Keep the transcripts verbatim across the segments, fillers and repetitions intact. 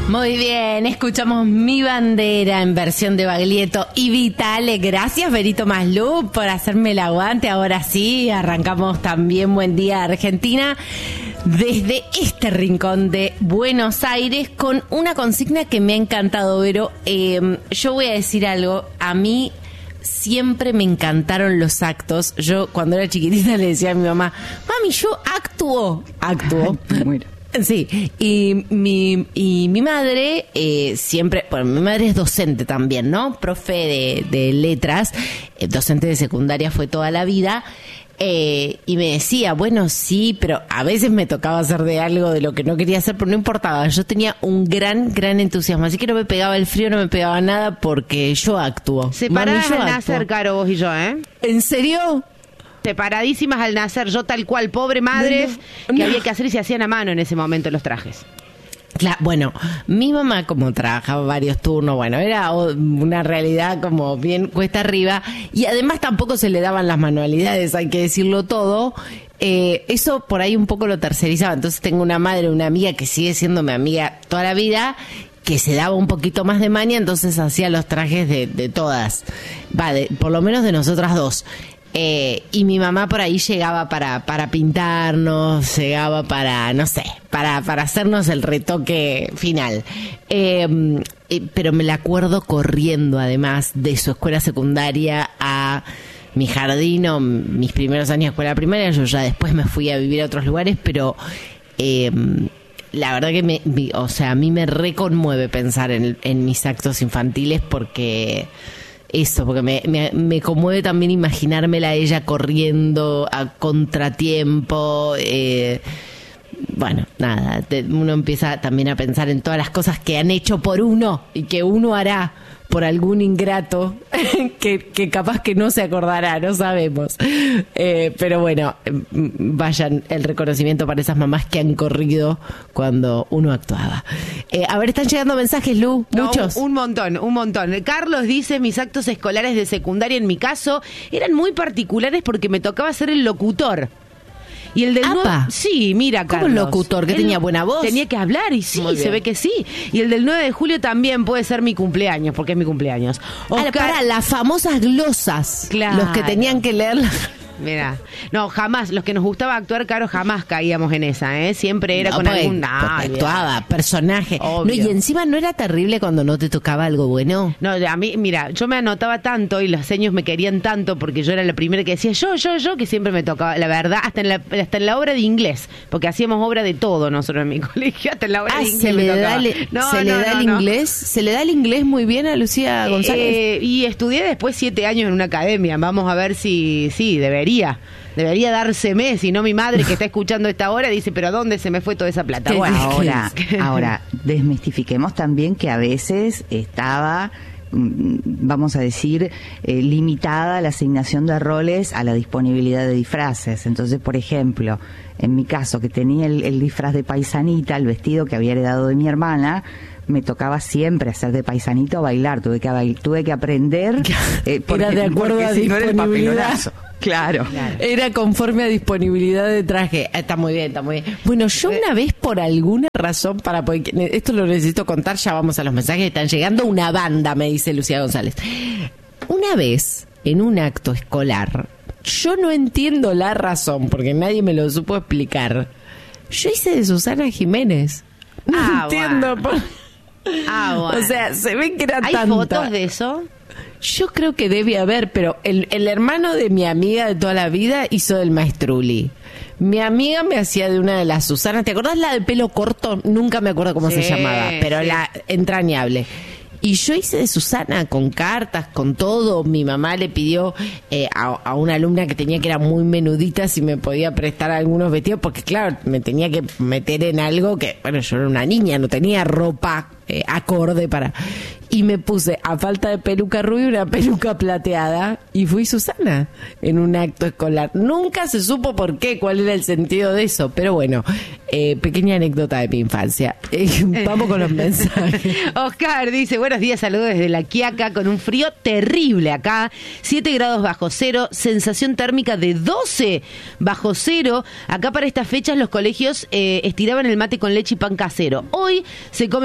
Muy bien, escuchamos Mi Bandera en versión de Baglietto y Vitale. Gracias, Berito Maslup, por hacerme el aguante. Ahora sí, arrancamos también Buen Día Argentina desde este rincón de Buenos Aires con una consigna que me ha encantado, Vero. Eh, yo voy a decir algo, a mí siempre me encantaron los actos. Yo cuando era chiquitita le decía a mi mamá, mami, yo actúo, actúo. Bueno. Sí, y mi, y mi madre eh, siempre, bueno, mi madre es docente también, ¿no? Profe de, de letras, eh, docente de secundaria fue toda la vida, eh, y me decía, bueno, sí, pero a veces me tocaba hacer de algo de lo que no quería hacer, pero no importaba, yo tenía un gran, gran entusiasmo, así que no me pegaba el frío, no me pegaba nada porque yo actúo. Separadas al nacer, Caro, vos y yo, ¿eh? ¿En serio? Separadísimas al nacer, yo tal cual, pobre madres, no, no, que no. había que hacer y se hacían a mano en ese momento los trajes. Claro, bueno, mi mamá como trabajaba varios turnos, bueno, era una realidad como bien cuesta arriba y además tampoco se le daban las manualidades, hay que decirlo todo. Eh, eso por ahí un poco lo tercerizaba, entonces tengo una madre, una amiga que sigue siendo mi amiga toda la vida, que se daba un poquito más de maña, entonces hacía los trajes de, de todas, va, de, por lo menos de nosotras dos. Eh, y mi mamá por ahí llegaba para, para pintarnos, llegaba para, no sé, para, para hacernos el retoque final. Eh, eh, pero me la acuerdo corriendo además de su escuela secundaria a mi jardín o mis primeros años de escuela primaria. Yo ya después me fui a vivir a otros lugares, pero eh, la verdad que me, me, o sea, a mí me reconmueve pensar en, en mis actos infantiles porque... Eso, porque me, me, me conmueve también imaginármela a ella corriendo a contratiempo. Eh, bueno, nada, te, uno empieza también a pensar en todas las cosas que han hecho por uno y que uno hará por algún ingrato que, que capaz que no se acordará, no sabemos. Eh, pero bueno, vayan el reconocimiento para esas mamás que han corrido cuando uno actuaba. Eh, a ver, están llegando mensajes, Lu, muchos. No, un, un montón, un montón. Carlos dice, mis actos escolares de secundaria en mi caso eran muy particulares porque me tocaba ser el locutor. Y el del nueve... Sí, mira, Carlos. ¿Cómo locutor? ¿Que Él tenía buena voz? Tenía que hablar y sí, se ve que sí. Y el del nueve de julio también puede ser mi cumpleaños, porque es mi cumpleaños. Oscar... Ah, para, las famosas glosas. Claro. Los que tenían que leer... Mira, no, jamás, los que nos gustaba actuar, Caro, jamás caíamos en esa, ¿eh? Siempre era no, con pues, algún... No, actuaba, personaje. No, y encima no era terrible cuando no te tocaba algo bueno. No, a mí, mira, yo me anotaba tanto y los seños me querían tanto porque yo era la primera que decía yo, yo, yo, que siempre me tocaba, la verdad, hasta en la, hasta en la obra de inglés, porque hacíamos obra de todo nosotros en mi colegio, hasta en la obra ah, de inglés se me le tocaba. Da le, no, ¿Se no, le no, da no, el no. inglés? ¿Se le da el inglés muy bien a Lucía González? Eh, y estudié después siete años en una academia, vamos a ver si, sí, debería. Debería dárseme, si no mi madre que está escuchando esta hora dice, pero ¿a dónde se me fue toda esa plata? Bueno, ahora, ahora, desmistifiquemos también que a veces estaba, vamos a decir, eh, limitada la asignación de roles a la disponibilidad de disfraces. Entonces, por ejemplo, en mi caso, que tenía el, el disfraz de paisanita, el vestido que había heredado de mi hermana, me tocaba siempre hacer de paisanito a bailar, tuve que bail, tuve que aprender eh, porque, era de acuerdo a si disponibilidad. No claro. claro. Era conforme a disponibilidad de traje. Está muy bien, está muy bien. Bueno, yo una vez por alguna razón, para poder, esto lo necesito contar, ya vamos a los mensajes, están llegando una banda, me dice Lucía González. Una vez, en un acto escolar, yo no entiendo la razón, porque nadie me lo supo explicar. Yo hice de Susana Jiménez. No ah, entiendo. Bueno. Por... Ah, bueno. O sea, se ve que era ¿Hay tanta... fotos de eso? Yo creo que debe haber, pero el, el hermano de mi amiga de toda la vida hizo del Maestruli. Mi amiga me hacía de una de las Susanas. ¿Te acordás la de pelo corto? Nunca me acuerdo cómo sí, se llamaba, pero sí. La entrañable. Y yo hice de Susana con cartas, con todo. Mi mamá le pidió eh, a, a una alumna que tenía que era muy menudita si me podía prestar algunos vestidos, porque claro, me tenía que meter en algo que, bueno, yo era una niña, no tenía ropa eh, acorde para... Y me puse, a falta de peluca rubia, una peluca plateada y fui Susana en un acto escolar. Nunca se supo por qué, cuál era el sentido de eso, pero bueno, eh, pequeña anécdota de mi infancia. Eh, vamos con los mensajes. Oscar dice, buenos días, saludos desde La Quiaca, con un frío terrible acá, siete grados bajo cero, sensación térmica de doce bajo cero. Acá para estas fechas los colegios eh, estiraban el mate con leche y pan casero. Hoy se comen facturas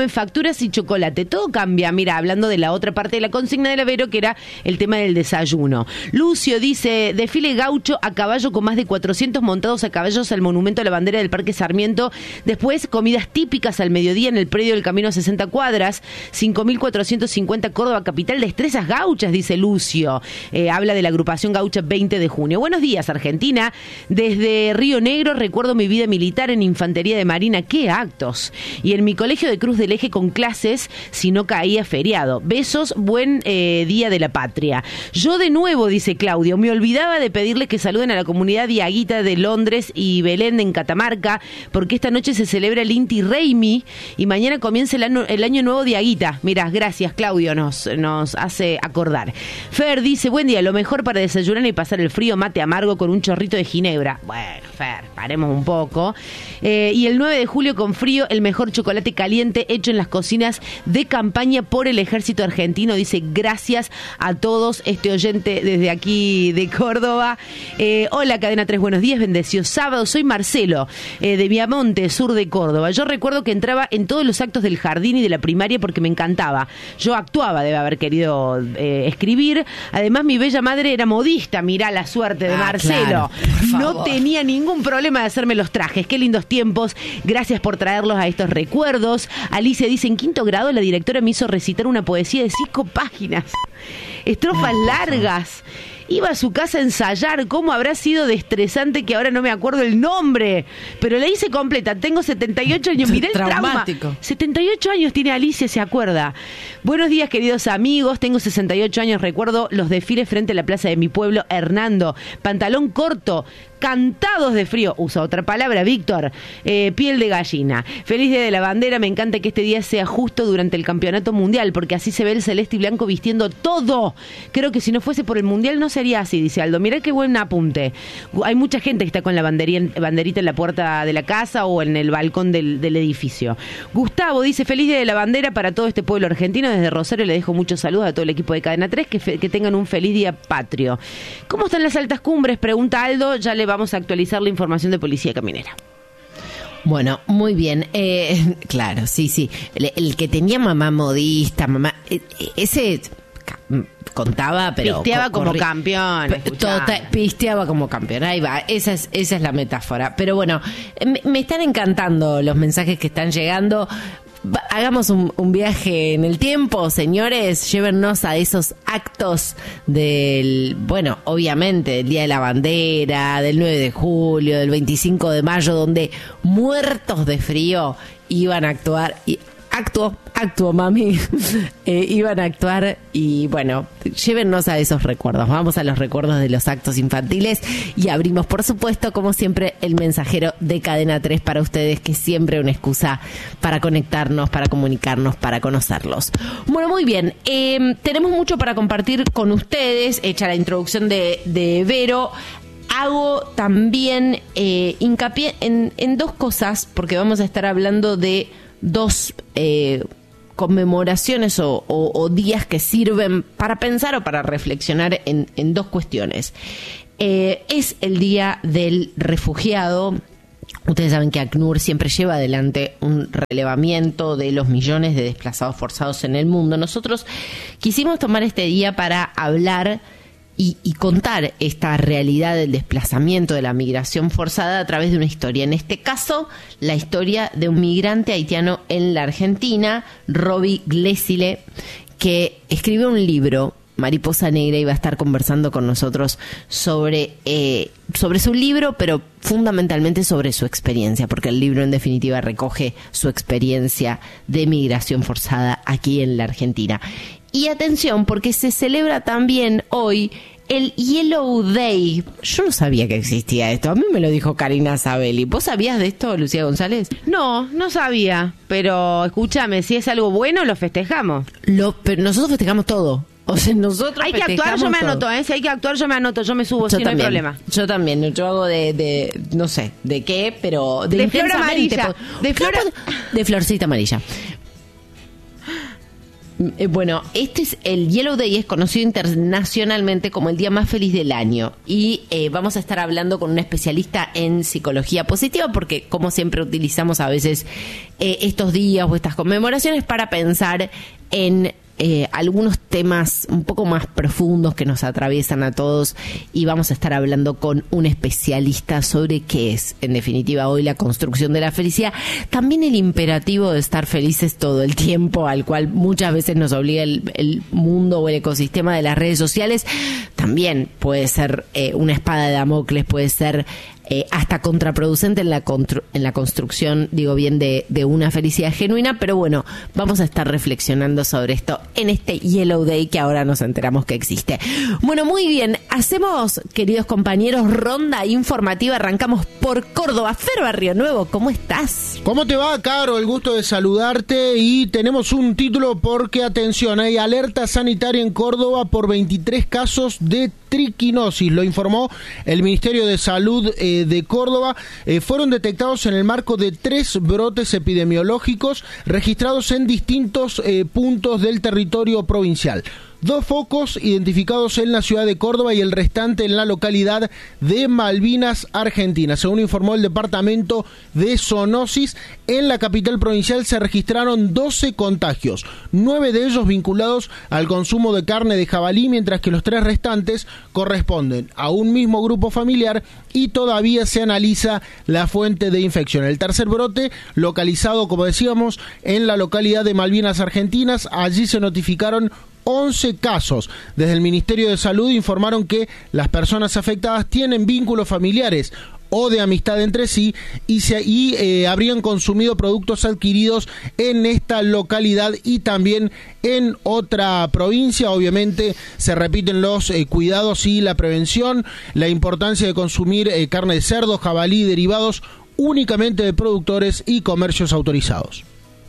verduras y chocolate. Todo cambia. Mira, hablando de la otra parte de la consigna de la Vero, que era el tema del desayuno. Lucio dice, desfile gaucho a caballo con más de cuatrocientos montados a caballos al monumento a la bandera del Parque Sarmiento. Después, comidas típicas al mediodía en el predio del Camino a sesenta cuadras. cinco mil cuatrocientos cincuenta Córdoba capital. Destrezas gauchas, dice Lucio. Eh, habla de la agrupación gaucha veinte de junio. Buenos días, Argentina. Desde Río Negro recuerdo mi vida militar en Infantería de Marina. ¡Qué actos! Y en mi colegio de Cruz del Eje con clases si no caía feriado. Besos, buen eh, día de la patria. Yo de nuevo, dice Claudio, me olvidaba de pedirle que saluden a la comunidad diaguita de Londres y Belén en Catamarca, porque esta noche se celebra el Inti Raymi y mañana comienza el año, el año nuevo diaguita. Mirá, gracias Claudio, nos, nos hace acordar. Fer dice, buen día, lo mejor para desayunar y pasar el frío, mate amargo con un chorrito de ginebra. Bueno, Fer, paremos un poco. Eh, y el nueve de julio con frío, el mejor chocolate caliente hecho en las cocinas de campaña por el ejército argentino. Dice, gracias a todos, este oyente desde aquí de Córdoba. Eh, hola, Cadena tres, buenos días, bendecido sábado. Soy Marcelo, eh, de Viamonte, sur de Córdoba. Yo recuerdo que entraba en todos los actos del jardín y de la primaria porque me encantaba. Yo actuaba, debe haber querido eh, escribir. Además, mi bella madre era modista. Mirá la suerte de ah, Marcelo. Claro, no tenía ningún problema de hacerme los trajes. Qué lindos tiempos. Gracias por traerlos a estos recuerdos. Alicia dice, en quinto grado la directora me hizo recitar una poesía de cinco páginas. Estrofas largas. Iba a su casa a ensayar. ¿Cómo habrá sido de estresante que ahora no me acuerdo el nombre? Pero la hice completa. Tengo setenta y ocho años. Mirá el trauma. setenta y ocho años tiene Alicia, se acuerda. Buenos días, queridos amigos. Tengo sesenta y ocho años. Recuerdo los desfiles frente a la plaza de mi pueblo, Hernando. Pantalón corto, cantados de frío. Usa otra palabra, Víctor. Eh, piel de gallina. Feliz Día de la Bandera. Me encanta que este día sea justo durante el campeonato mundial, porque así se ve el celeste y blanco vistiendo todo. Creo que si no fuese por el mundial no sería así, dice Aldo. Mirá qué buen apunte. Hay mucha gente que está con la banderita en la puerta de la casa o en el balcón del, del edificio. Gustavo dice, feliz Día de la Bandera para todo este pueblo argentino. Desde Rosario le dejo muchos saludos a todo el equipo de Cadena tres. Que, fe, que tengan un feliz día patrio. ¿Cómo están las altas cumbres? Pregunta Aldo. Ya le vamos a actualizar la información de Policía Caminera. Bueno, muy bien. Eh, claro, sí, sí. El, el que tenía mamá modista, mamá... Ese... contaba, pero pisteaba co- como campeón. Tota, pisteaba como campeón. Ahí va, esa es, esa es la metáfora. Pero bueno, me, me están encantando los mensajes que están llegando. Va, hagamos un, un viaje en el tiempo, señores. Llévennos a esos actos del, bueno, obviamente, del Día de la Bandera, del nueve de julio, del veinticinco de mayo, donde muertos de frío iban a actuar. Y Actuó, actuó, mami. eh, iban a actuar y bueno, llévennos a esos recuerdos. Vamos a los recuerdos de los actos infantiles y abrimos, por supuesto, como siempre, el mensajero de Cadena tres para ustedes, que es siempre una excusa para conectarnos, para comunicarnos, para conocerlos. Bueno, muy bien. Eh, tenemos mucho para compartir con ustedes. Hecha la introducción de, de Vero, hago también eh, hincapié en, en dos cosas, porque vamos a estar hablando de dos eh, conmemoraciones o, o, o días que sirven para pensar o para reflexionar en, en dos cuestiones. Eh, es el Día del Refugiado. Ustedes saben que ACNUR siempre lleva adelante un relevamiento de los millones de desplazados forzados en el mundo. Nosotros quisimos tomar este día para hablar Y, y contar esta realidad del desplazamiento, de la migración forzada a través de una historia. En este caso, la historia de un migrante haitiano en la Argentina, Roby Glesile, que escribió un libro, Mariposa Negra, y va a estar conversando con nosotros sobre, eh, sobre su libro, pero fundamentalmente sobre su experiencia, porque el libro en definitiva recoge su experiencia de migración forzada aquí en la Argentina. Y atención, porque se celebra también hoy el Yellow Day. Yo no sabía que existía esto. A mí me lo dijo Karina Sabelli. ¿Vos sabías de esto, Lucía González? No, no sabía. Pero escúchame, si es algo bueno, lo festejamos. Lo, pero nosotros festejamos todo. O sea, nosotros hay que actuar, yo me anoto, ¿eh? Si hay que actuar, yo me anoto, yo me subo, yo si también, no hay problema. Yo también, yo hago de, de no sé, de qué, pero... De, de flor amarilla. De, flor, de florcita amarilla. Eh, Bueno, este es el Yellow Day, es conocido internacionalmente como el día más feliz del año y eh, vamos a estar hablando con un especialista en psicología positiva porque como siempre utilizamos a veces eh, estos días o estas conmemoraciones para pensar en Eh, algunos temas un poco más profundos que nos atraviesan a todos y vamos a estar hablando con un especialista sobre qué es, en definitiva, hoy la construcción de la felicidad. También el imperativo de estar felices todo el tiempo, al cual muchas veces nos obliga el, el mundo o el ecosistema de las redes sociales. También puede ser eh, una espada de Damocles, puede ser Eh, hasta contraproducente en la constru- en la construcción, digo bien, de, de una felicidad genuina, pero bueno, vamos a estar reflexionando sobre esto en este Yellow Day que ahora nos enteramos que existe. Bueno, muy bien, hacemos, queridos compañeros, ronda informativa, arrancamos por Córdoba. Fer Barrio Nuevo, ¿cómo estás? ¿Cómo te va, Caro? El gusto de saludarte y tenemos un título porque, atención, hay alerta sanitaria en Córdoba por veintitrés casos de triquinosis, lo informó el Ministerio de Salud eh, de Córdoba. Eh, fueron detectados en el marco de tres brotes epidemiológicos registrados en distintos eh, puntos del territorio provincial. Dos focos identificados en la ciudad de Córdoba y el restante en la localidad de Malvinas, Argentina. Según informó el departamento de zoonosis, en la capital provincial se registraron doce contagios, nueve de ellos vinculados al consumo de carne de jabalí, mientras que los tres restantes corresponden a un mismo grupo familiar y todavía se analiza la fuente de infección. El tercer brote, localizado, como decíamos, en la localidad de Malvinas, Argentinas, allí se notificaron once casos. Desde el Ministerio de Salud informaron que las personas afectadas tienen vínculos familiares o de amistad entre sí y, se, y eh, habrían consumido productos adquiridos en esta localidad y también en otra provincia. Obviamente se repiten los eh, cuidados y la prevención, la importancia de consumir eh, carne de cerdo, jabalí, derivados únicamente de productores y comercios autorizados.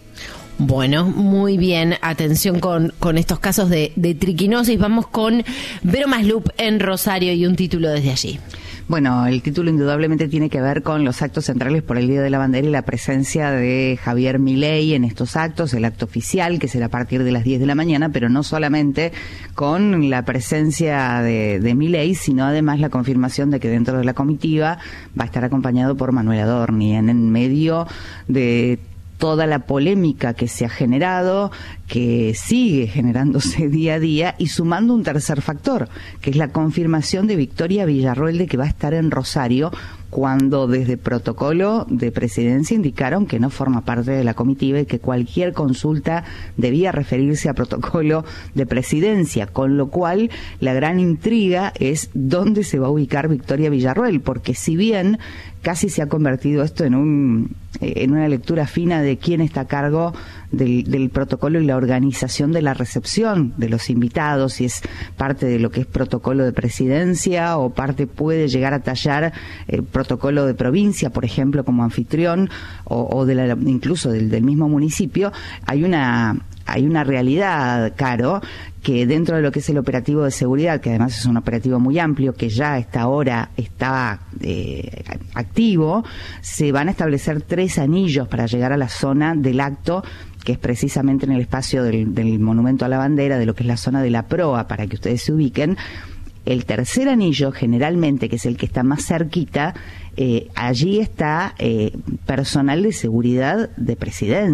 Bueno, muy bien, atención con, con estos casos de, de triquinosis. Vamos con Vero Maslup en Rosario y un título desde allí. Bueno, el título indudablemente tiene que ver con los actos centrales por el Día de la Bandera y la presencia de Javier Milei en estos actos, el acto oficial que será a partir de las diez de la mañana, pero no solamente con la presencia de, de Milei, sino además la confirmación de que dentro de la comitiva va a estar acompañado por Manuel Adorni en, en medio de toda la polémica que se ha generado, que sigue generándose día a día, y sumando un tercer factor, que es la confirmación de Victoria Villarroel de que va a estar en Rosario, cuando desde protocolo de presidencia indicaron que no forma parte de la comitiva y que cualquier consulta debía referirse a protocolo de presidencia, con lo cual la gran intriga es dónde se va a ubicar Victoria Villarroel, porque si bien casi se ha convertido esto en un en una lectura fina de quién está a cargo del, del protocolo y la organización de la recepción de los invitados, si es parte de lo que es protocolo de presidencia o parte puede llegar a tallar el protocolo de provincia, por ejemplo, como anfitrión, o, o de la, incluso del, del mismo municipio. Hay una hay una realidad, Caro, que dentro de lo que es el operativo de seguridad, que además es un operativo muy amplio, que ya a esta hora está eh, activo, se van a establecer tres anillos para llegar a la zona del acto, que es precisamente en el espacio del, del Monumento a la Bandera, de lo que es la zona de la proa, para que ustedes se ubiquen. El tercer anillo, generalmente, que es el que está más cerquita, eh, allí está eh, personal de seguridad de presidencia.